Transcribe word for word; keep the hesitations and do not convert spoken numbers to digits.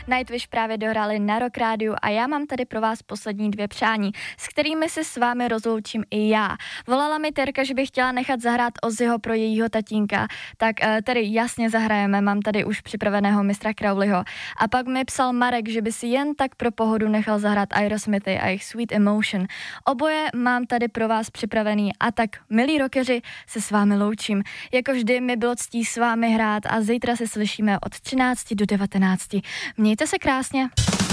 Nightwish právě dohráli na Rock Rádiu a já mám tady pro vás poslední dvě přání, s kterými se s vámi rozloučím i já. Volala mi Terka, že by chtěla nechat zahrát Ozzyho pro jejího tatínka, tak uh, tady jasně zahrajeme, mám tady už připraveného mistra Crowleyho. A pak mi psal Marek, že by si jen tak pro pohodu nechal zahrát Aerosmithy a jejich Sweet Emotion. Oboje mám tady pro vás připravený a tak, milí rockeři, se s vámi loučím. Jako vždy mi bylo ctí s vámi hrát a zítra se slyšíme od třinácti do devatenácti. Mějte se krásně.